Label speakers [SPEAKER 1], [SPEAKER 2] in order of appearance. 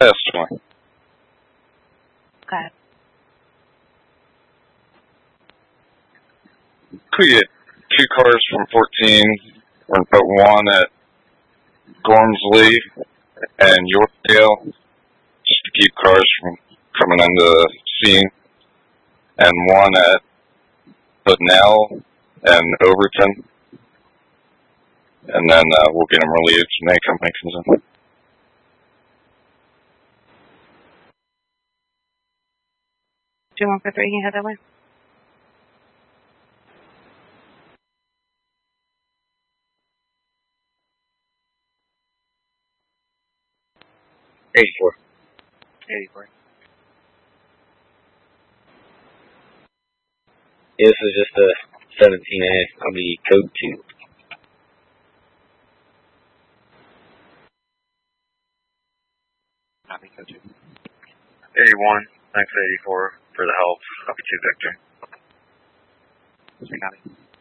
[SPEAKER 1] Definitely.
[SPEAKER 2] Okay.
[SPEAKER 1] Could we get 2 cars from 14? We're going to put one at Gormsley and Yorkdale, just to keep cars from coming into the scene, and one at Bunnell and Overton, and then we'll get them relieved when the company comes in.
[SPEAKER 2] Do you want for 3? Can you head that way?
[SPEAKER 3] $84. Yeah, this is just a 17A. I'll be code 2.
[SPEAKER 4] Copy, code 2. 81, thanks 84 for the help. Copy 2, Victor. Copy.